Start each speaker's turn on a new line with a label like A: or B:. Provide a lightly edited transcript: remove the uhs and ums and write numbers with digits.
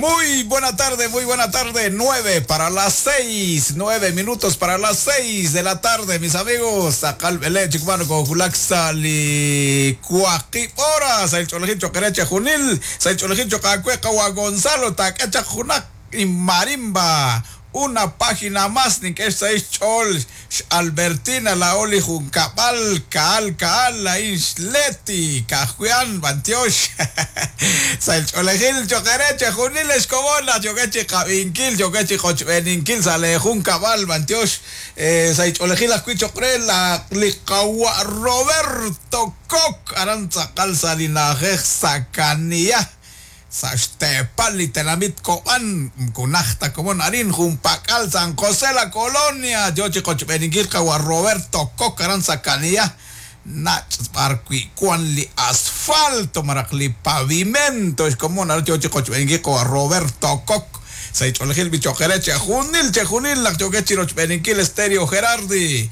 A: Muy buena tarde, 9 minutos para las 6 de la tarde, mis amigos. Acá el Belén, Chicumano, con Julaxali, Cuaquí, Horas, el Cholejicho, Quereche, Junil, el Cholejicho, Cacueca, Gonzalo, Taquecha, Junac y Marimba. Una página más, ni que esta es Chol, Albertina, la Oli, Juncapal, Caal, la Isleti, Cajuan, Bantiosh, Sal Cholejil, Choquereche, Junil, Escobona, Choqueche, Cabinquil, Choqueche, Jochbeninkil, Sale, Juncapal, Bantiosh, Sal Cholejil, Ascuichocre, la Licaua, Roberto Coc, Aranza, Calza, Linaje, Sacanía. Sachtepal y Telamit Coan, Cunachta como Narín, Jumpacal, San José, la Colonia, Yoche Cochbeningir, Cagua, Roberto Cocaran, Sacanía, Nach, Barqui, Cuanli, Asfalto, Maracli, Pavimento, es como Yoche Cochbeningir, Cagua, Roberto Coc, Saicholegil, Bichoquereche, Junil, la Choquechi, Rochbeningil, Estéreo, Gerardi.